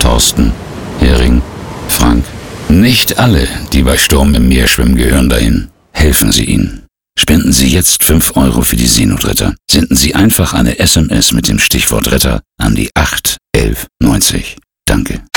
Thorsten, Hering, Frank. Nicht alle, die bei Sturm im Meer schwimmen, gehören dahin. Helfen Sie ihnen. Spenden Sie jetzt 5 Euro für die Seenotretter. Senden Sie einfach eine SMS mit dem Stichwort Retter an die 8 11 90. Danke.